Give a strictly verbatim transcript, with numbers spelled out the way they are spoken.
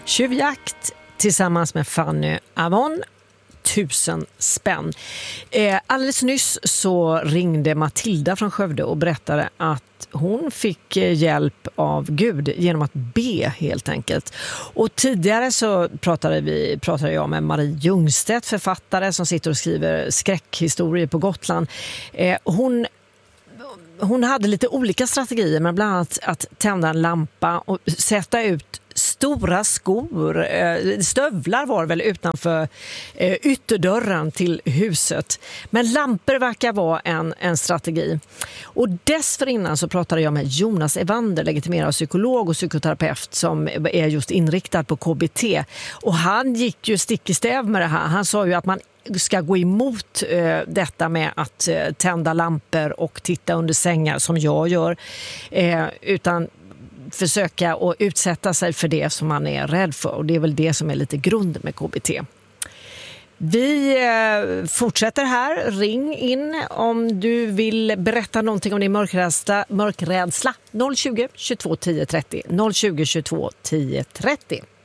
Tjuvjakt tillsammans med Fanny Avon. Tusen spänn. Eh, alldeles nyss så ringde Matilda från Skövde och berättade att hon fick hjälp av Gud genom att be helt enkelt. Och tidigare så pratade, vi, pratade jag med Marie Ljungstedt, författare som sitter och skriver skräckhistorier på Gotland. Eh, hon Hon hade lite olika strategier, men bland annat att tända en lampa och sätta ut stora skor, stövlar var väl utanför ytterdörren till huset. Men lampor verkar vara en, en strategi. Och dessförinnan så pratade jag med Jonas Evander, legitimerad psykolog och psykoterapeut som är just inriktad på K B T. Och han gick ju stick i stäv med det här. Han sa ju att man ska gå emot eh, detta med att eh, tända lampor och titta under sängar som jag gör, eh, utan försöka att utsätta sig för det som man är rädd för, och det är väl det som är lite grunden med K B T. Vi eh, fortsätter här. Ring in om du vill berätta någonting om din mörkrädsla, mörkrädsla. noll tjugo, tjugotvå, tio trettio noll tjugo, tjugotvå, tio trettio.